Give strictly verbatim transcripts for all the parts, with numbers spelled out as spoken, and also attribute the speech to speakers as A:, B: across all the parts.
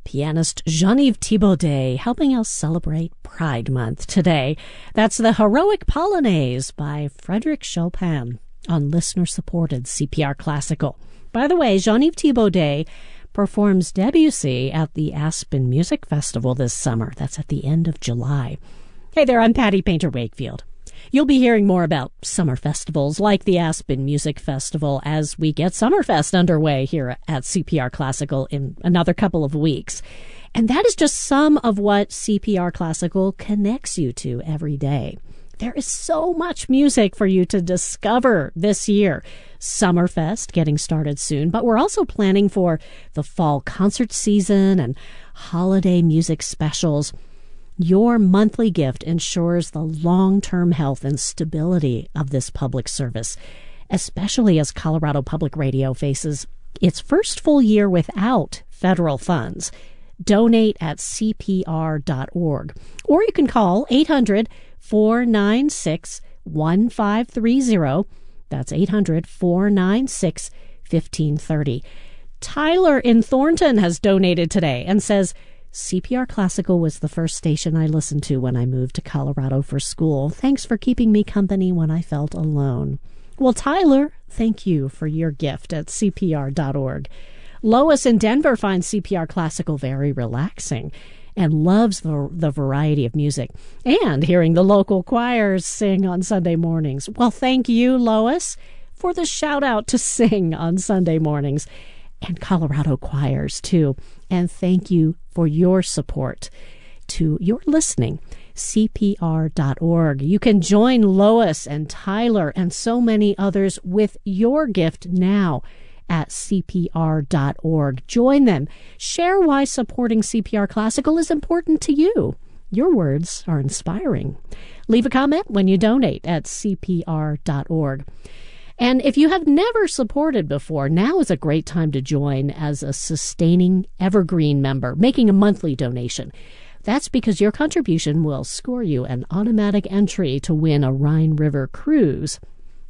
A: pianist Jean-Yves Thibaudet, helping us celebrate Pride Month today. That's the Heroic Polonaise by Frédéric Chopin on listener-supported C P R Classical. By the way, Jean-Yves Thibaudet performs Debussy at the Aspen Music Festival this summer. That's at the end of July. Hey there, I'm Patty Painter-Wakefield. You'll be hearing more about summer festivals like the Aspen Music Festival as we get Summerfest underway here at C P R Classical in another couple of weeks. And that is just some of what C P R Classical connects you to every day. There is so much music for you to discover this year. Summerfest getting started soon, but we're also planning for the fall concert season and holiday music specials. Your monthly gift ensures the long-term health and stability of this public service, especially as Colorado Public Radio faces its first full year without federal funds. Donate at C P R dot org, or you can call eight hundred, four nine six, one five three zero. That's eight hundred, four nine six, one five three zero. Tyler in Thornton has donated today and says, C P R Classical was the first station I listened to when I moved to Colorado for school. Thanks for keeping me company when I felt alone. Well, Tyler, thank you for your gift at C P R dot org. Lois in Denver finds C P R Classical very relaxing and loves the, the variety of music and hearing the local choirs sing on Sunday mornings. Well, thank you, Lois, for the shout out to sing on Sunday mornings. And Colorado choirs, too. And thank you for your support to your listening. C P R dot org. You can join Lois and Tyler and so many others with your gift now at C P R dot org. Join them. Share why supporting C P R Classical is important to you. Your words are inspiring. Leave a comment when you donate at C P R dot org. And if you have never supported before, now is a great time to join as a sustaining evergreen member, making a monthly donation. That's because your contribution will score you an automatic entry to win a Rhine River cruise.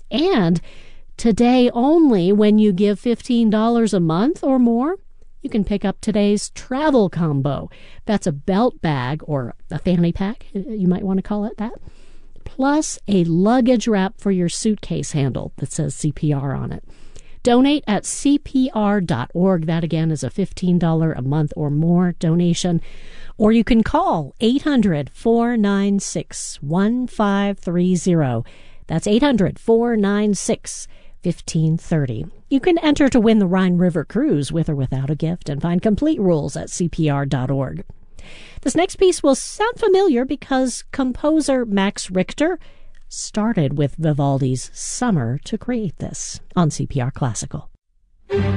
A: And today only, when you give fifteen dollars a month or more, you can pick up today's travel combo. That's a belt bag or a fanny pack, you might want to call it that, plus a luggage wrap for your suitcase handle that says C P R on it. Donate at C P R dot org. That, again, is a fifteen dollars a month or more donation. Or you can call eight hundred, four nine six, one five three zero. That's eight hundred, four nine six, one five three zero. You can enter to win the Rhine River cruise with or without a gift and find complete rules at C P R dot org. This next piece will sound familiar because composer Max Richter started with Vivaldi's Summer to create this on C P R Classical.